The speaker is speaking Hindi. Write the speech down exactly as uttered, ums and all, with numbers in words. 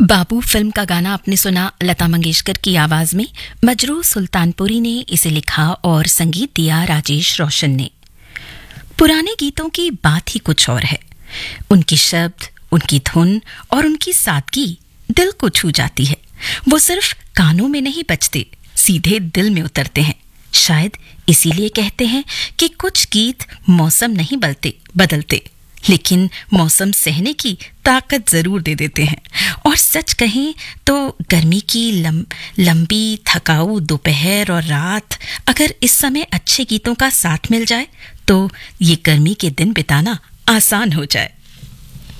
बाबू फिल्म का गाना आपने सुना लता मंगेशकर की आवाज में। मजरू सुल्तानपुरी ने इसे लिखा और संगीत दिया राजेश रोशन ने। पुराने गीतों की बात ही कुछ और है। उनके शब्द, उनकी धुन और उनकी सादगी दिल को छू जाती है। वो सिर्फ कानों में नहीं बजते, सीधे दिल में उतरते हैं। शायद इसीलिए कहते हैं कि कुछ गीत मौसम नहीं बदलते बदलते लेकिन मौसम सहने की ताकत जरूर दे देते हैं। और सच कहें तो गर्मी की लम, लंबी थकाऊ दोपहर और रात, अगर इस समय अच्छे गीतों का साथ मिल जाए तो ये गर्मी के दिन बिताना आसान हो जाए।